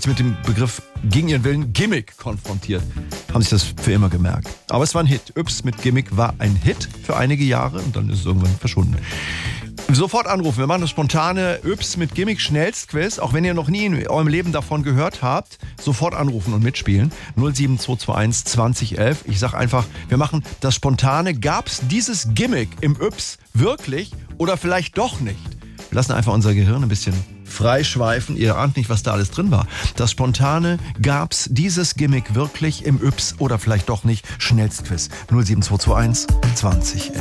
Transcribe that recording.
sie mit dem Begriff gegen ihren Willen Gimmick konfrontiert, haben sich das für immer gemerkt. Aber es war ein Hit. Yps mit Gimmick war ein Hit für einige Jahre und dann ist es irgendwann verschwunden. Sofort anrufen. Wir machen das spontane Yps mit Gimmick Schnellstquiz. Auch wenn ihr noch nie in eurem Leben davon gehört habt, sofort anrufen und mitspielen. 07221 2011. Ich sag einfach, wir machen das spontane. Gab's dieses Gimmick im Yps wirklich oder vielleicht doch nicht? Wir lassen einfach unser Gehirn ein bisschen freischweifen. Ihr ahnt nicht, was da alles drin war. Das spontane, gab's dieses Gimmick wirklich im Yps oder vielleicht doch nicht? Schnellstquiz 07221 2011.